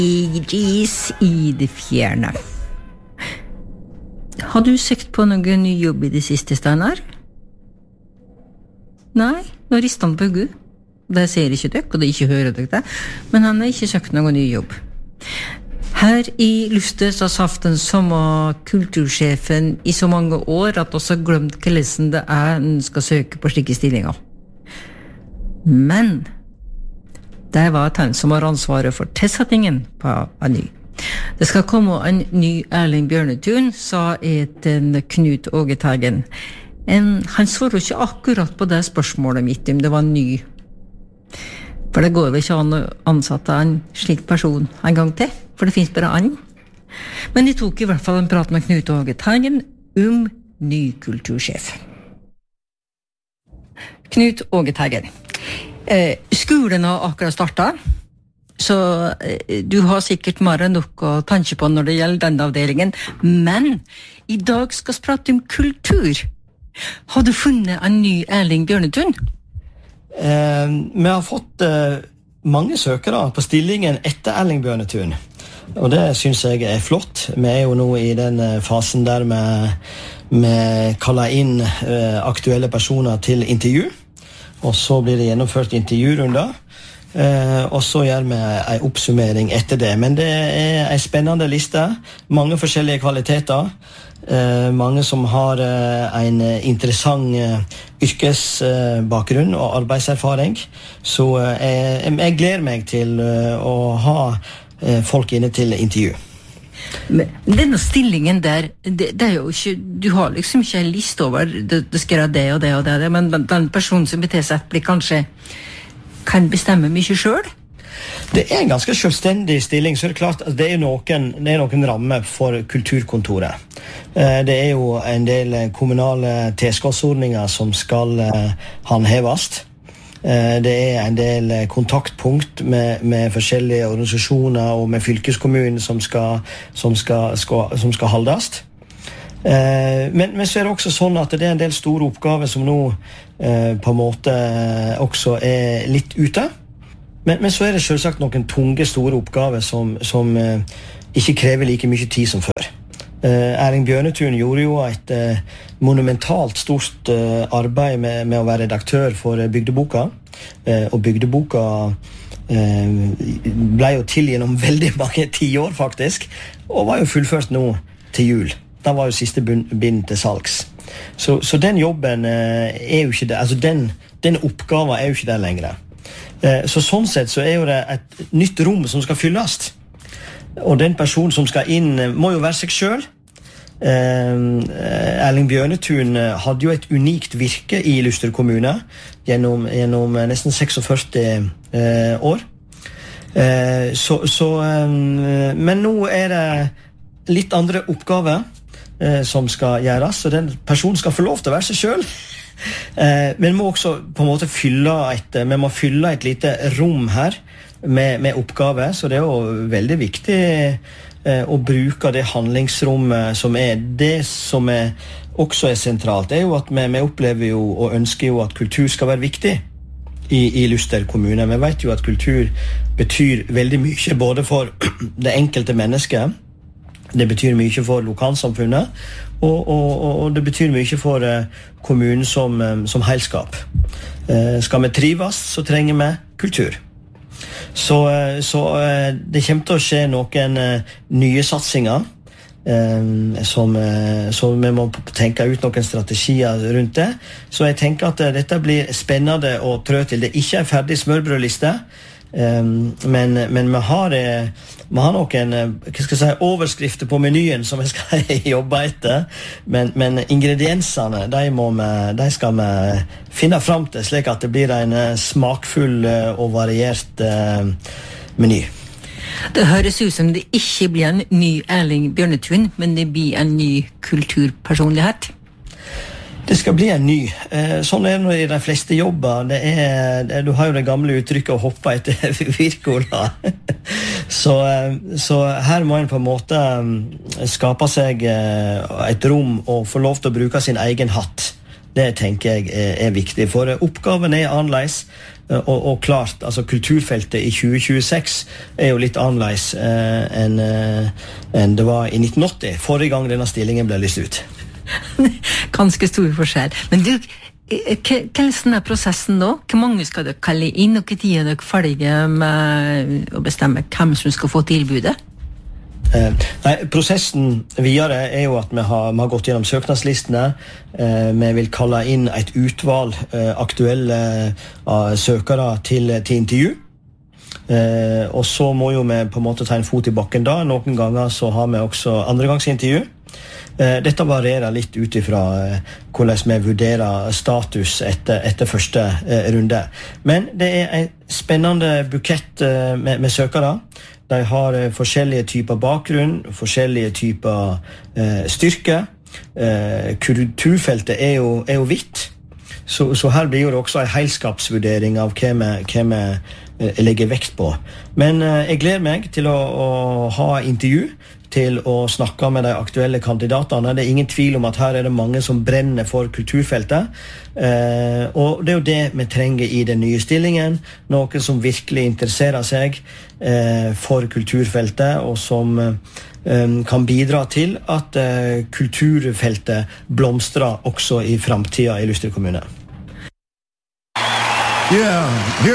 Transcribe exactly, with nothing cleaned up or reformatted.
Gis i det fjerne. Har du søkt på noen ny jobb i det siste, Steinar? Nei, nå rister han på hodet. Det ser ikke dere, og det ikke hører dere det, men han har ikke søkt noen ny jobb. Her i Lustet så har hatt den samme kultursjefen i så mange år at også har glemt hvordan det er en skal søke på slike stillinger. Men det var han som har ansvaret for tilsettingen på en ny. Det skal komme en ny Erling Bjørnetun, sa et en Knut Åge Teigen. En, han svarer ikke akkurat på det spørsmålet mitt om det var ny. For det går vel ikke an å ansette en slik person en gang til, for det finnes bare en. Men de tok i hvert fall en prat med Knut Åge Teigen om ny kultursjef. Knut Åge Teigen. Eh, skolen har akkurat startet, så eh, du har sikkert mer enn nok å tenke på når det gjelder denne avdelingen, men i dag skal vi prate om kultur. Har du funnet en ny Erling Bjørnetun? Eh, vi har fått eh, mange søkere på stillingen etter Erling Bjørnetun, og det synes jeg er flott. Vi er jo nå i den fasen der vi, vi kaller inn eh, aktuelle personer til intervju, og så blir det gjennomført intervjurunder, eh, og så gjør vi en oppsummering etter det. Men det er en spennende liste, mange forskjellige kvaliteter, eh, mange som har eh, en interessant eh, yrkesbakgrunn og arbeidserfaring, så eh, jeg, jeg gleder meg til eh, å ha eh, folk inne til intervju. Men denne stillingen der, det, det er jo ikke, du har liksom ikke en liste over, det, det skal gjøre det og det og det, men den personen som beter seg blir kanskje, kan bestemme mye selv? Det er en ganske selvstendig stilling, så er det klart at det er noen, det er noen rammer for kulturkontoret. Det er jo en del kommunale tilskuddsordninger som skal håndheves. Det er en del kontaktpunkt med, med forskjellige organisasjoner og med fylkeskommunen som skal, som skal, skal, som skal holdes. Men, men så er det også sånn at det er en del store oppgaver som nå på en måte også er litt ute. Men, men så er det selvsagt noen tunge, store oppgaver som, som ikke krever like mye tid som før. Uh, Erling Bjørnetun gjorde jo et uh, monumentalt stort uh, arbeid med, med å være redaktør for uh, Bygdeboka, uh, og Bygdeboka uh, ble jo til gjennom veldig mange tiår faktisk, og var jo fullført nå til jul. Da var jo siste bind til salgs. Så, så den jobben uh, er jo ikke det, altså den, den oppgaven er jo ikke der lenger. Uh, så sånn sett så er jo det et nytt rom som skal fylles. Og den personen som skal inn må jo være seg selv. Eh, Erling Bjørnetun hadde jo et unikt virke i Luster kommune gjennom, gjennom nesten førtiseks eh, år. Eh, så, så, eh, men nå er det litt andre oppgaver eh, som skal gjøres, så den personen skal få lov til å være seg selv. Eh, men må også på en måte fylle et, vi må fylle et lite rom her med, med oppgaver, så det er jo veldig viktig eh, å bruke det handlingsrommet som er det som er, også er sentralt. Det er jo at vi, vi opplever jo og ønsker jo at kultur skal være viktig i, i Luster kommune. Vi vet jo at kultur betyr veldig mye både for det enkelte mennesket, det betyr mye for lokalsamfunnet, og, og, og det betyr mye for uh, kommunen som, um, som heilskap. Uh, skal vi trives, så trenger vi kultur. Så, uh, så uh, det kommer til å skje noen uh, nye satsinger, uh, som, uh, så vi må tenke ut noen strategier rundt det. Så jeg tenker at uh, dette blir spennende å trø til. Det ikke er ferdig smørbrødliste, Um, men, men vi har, vi har noen hva skal jeg si, overskrifter på menyen som vi skal jobbe etter, men, men ingrediensene de, må vi, de skal vi finne frem til slik at det blir en smakfull og variert uh, meny. Det høres ut som det ikke blir en ny Erling Bjørnetun, men det blir en ny kulturpersonlighet. Det skal bli en ny. Sånn er det i de fleste jobber. Det er, det, du har jo det gamle uttrykket å hoppe etter virkola. så, så her må en på en måte skape seg et rom og få lov til å bruke sin egen hatt. det tenker jeg er, er viktig, for oppgaven er annerledes. Og, og klart, altså kulturfeltet i tjue tjueseks er jo litt annerledes eh, enn eh, en det var i nitten åtti, forrige gang denne stillingen ble lyst ut. Ganske stor forskjell. Men du, hvordan er prosessen da? Hvor mange skal dere kalle inn, og hvor tid er dere ferdige med å bestemme hvem som skal få tilbudet? Eh, nei, prosessen videre er jo at vi har, vi har gått gjennom søknadslistene. Eh, vi vil kalle inn et utvalg eh, aktuelle eh, søkere til, til intervju. Eh, og så må jo vi på en måte ta en fot i bakken da. Noen ganger så har vi også andregangsintervju. Eh, dette varierer litt ut ifra eh, hvordan vi vurderer status etter, etter første eh, runde. Men det er en spennende bukett eh, med, med søkere. De har eh, forskjellige typer bakgrunn, forskjellige typer eh, styrke. Eh, kulturfeltet er jo, er jo vidt, så, så her blir jo også en helskapsvurdering av hva vi, hva vi eh, legger vekt på. Men eh, jeg gleder meg til å, å ha intervju, til å snakke med de aktuelle kandidatene. Det er ingen tvil om at her er det mange som brenner for kulturfeltet. Eh, og det er jo det vi trenger i den nye stillingen. Noen som virkelig interesserer seg eh, for kulturfeltet, og som eh, kan bidra til at eh, kulturfeltet blomstrer også i fremtiden i Luster kommune. Yeah.